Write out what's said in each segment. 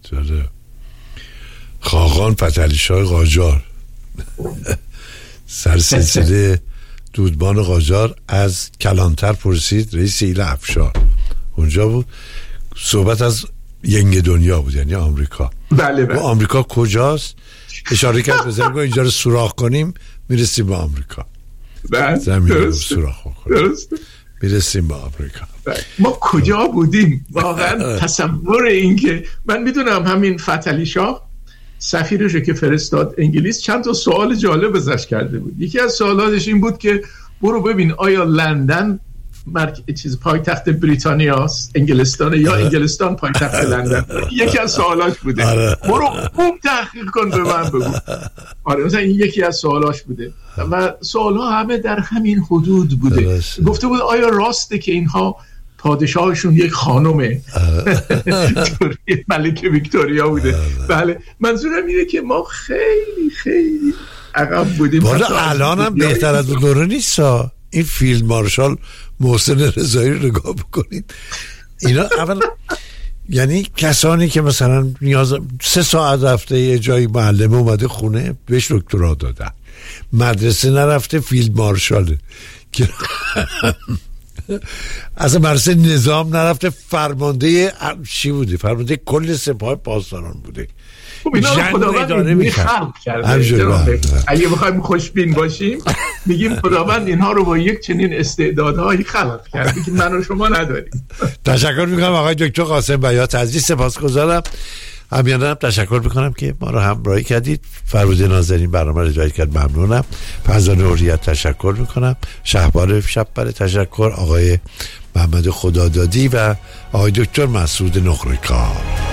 خاقان فتحعلیشاه قاجار سر سلسله دودمان قاجار از کلانتر پرسید، رئیس ایل افشار اونجا بود، صحبت از ینگ دنیا بود، یعنی آمریکا. بله. آمریکا کجاست؟ اشاره کرد به زمین، اینجا رو سوراخ کنیم میرسیم به آمریکا. زمین رو سوراخ کنیم میرسیم به آمریکا. ما کجا بودیم واقعا؟ تصور این که من میدونم همین فتحعلی شاه سفیرش که فرستاد انگلیس چند تا سوال جالب ازش کرده بود. یکی از سوالاتش این بود که برو ببین آیا لندن پایتخت بریتانیاست، انگلستان، یا انگلستان پایتخت لندن. یکی از سوالاش بوده. برو خوب تحقیق کن به من بگو. آره مثلا این یکی از سوالاش بوده و سوالها همه در همین حدود بوده. گفته بود آیا راسته که اینها پادشاهشون یک خانومه؟ ملکه ویکتوریا بوده. بله منظورم اینه که ما خیلی خیلی عقب بودیم. الان هم بهتر از اون دوره نیست. این فیلد مارشال محسن رضایی رو نگاه بکنید. اینا اول یعنی کسانی که مثلا نیاز 3 ساعت رفته یه جایی معلم اومده خونه بهش دکترا دادن، مدرسه نرفته فیلد مارشاله که از مدرسه نظام نرفته فرمانده چی بوده؟ فرمانده کل سپاه پاسداران بوده. خب اینا رو خداوند خلق کرده. اگه بخوایم خوشبین باشیم میگیم خداوند اینها رو با یک چنین استعدادهایی خلق کرده که من و شما نداریم. تشکر میکنم آقای دکتر قاسم بیات عزیز، سپاسگزارم. همیانا هم تشکر میکنم که ما رو همراهی کردید. فرود ناظرین برنامه رو جایی کرد، ممنونم. فرزانه اوریت تشکر میکنم. شهبار شب‌بر تشکر، آقای محمد خدادادی و آقای دکتر مسعود نقره‌کار.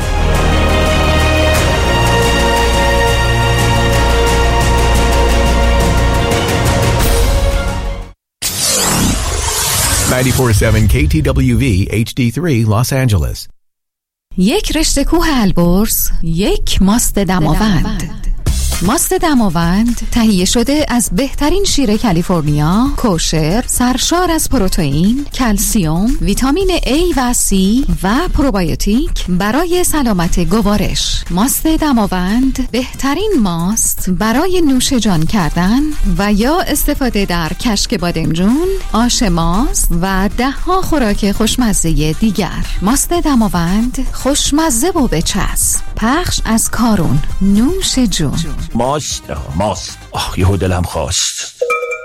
KTWV HD3 Los Angeles. یک رشته کوه البرز، یک ماست دماوند. ماست دماوند تهیه شده از بهترین شیر کالیفرنیا، کوشر، سرشار از پروتئین، کلسیم، ویتامین A و C و پروبیوتیک برای سلامت گوارش. ماست دماوند بهترین ماست برای نوش جان کردن و یا استفاده در کشک بادمجون، آش ماست و 10 خوراک خوشمزه دیگر. ماست دماوند خوشمزه و بچسب. پخش از کارون. نوش جون. ماست یهو دلم خواست.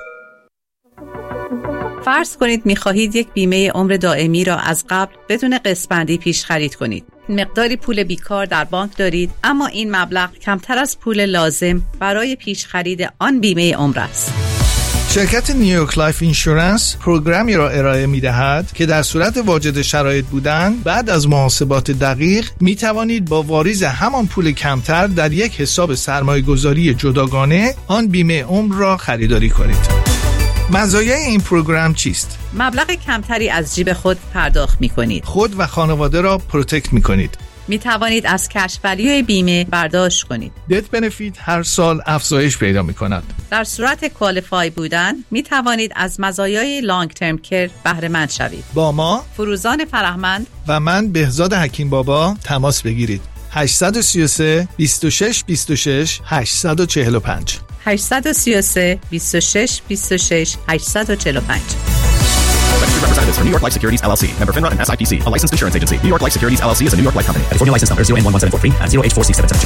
فرض کنید می‌خواهید یک بیمه عمر دائمی را از قبل بدون قسط‌بندی پیش خرید کنید. مقداری پول بیکار در بانک دارید، اما این مبلغ کمتر از پول لازم برای پیش خرید آن بیمه عمر است. شرکت نیویورک لایف اینشورنس پروگرامی را ارائه می‌دهد که در صورت واجد شرایط بودن بعد از محاسبات دقیق می توانید با واریز همان پول کمتر در یک حساب سرمایه‌گذاری جداگانه آن بیمه عمر را خریداری کنید. مزایای این پروگرام چیست؟ مبلغ کمتری از جیب خود پرداخت می‌کنید. خود و خانواده را پروتکت می‌کنید. می توانید از کش ولیوی بیمه برداشت کنید. دت بنفیت هر سال افزایش پیدا می کند. در صورت کوالیفای بودن می توانید از مزایای لانگ ترم کیر بهره مند شوید. با ما فروزان فرهمند و من بهزاد حکیم بابا تماس بگیرید. 833 26 26 845 833 26 26 845. Representatives for New York Life Securities LLC, member FINRA and SIPC, a licensed insurance agency. New York Life Securities LLC is a New York Life company. California license number 0N1174 and 0H46772.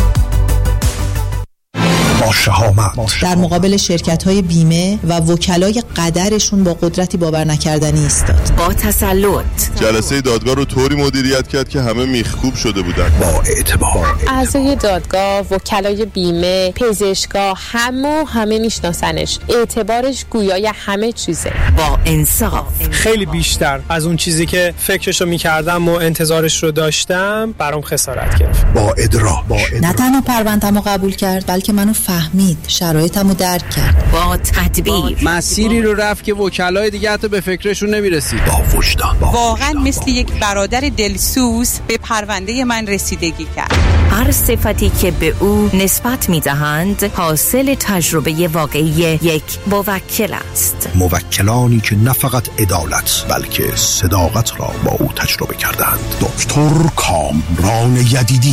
در مقابل شرکت‌های بیمه و وکلای قدرشون با قدرتی باور نکردنی ایستاد. با تسلط جلسه دادگاه رو طوری مدیریت کرد که همه میخکوب شده بودن. با اعتبار اعضای دادگاه، وکلای بیمه، پزشکا همه میشناسنش. اعتبارش گویای همه چیزه. با انصاف خیلی بیشتر از اون چیزی که فکرشو میکردم و انتظارش رو داشتم برام خسارت گرفت. با ادراک نه تنها پرونده‌مو قبول کرد بلکه منو فهمید، شرایطمو درک کرد. با تدبیر مسیری رو رفت که وکلای دیگه حتی به فکرشون نمیرسید. با وجدان واقعا مثل یک برادر دلسوز به پرونده من رسیدگی کرد. هر صفتی که به او نسبت میدهند حاصل تجربه واقعی یک موکل است. موکلانی که نه فقط عدالت بلکه صداقت را با او تجربه کردند. دکتر کامران یدیدی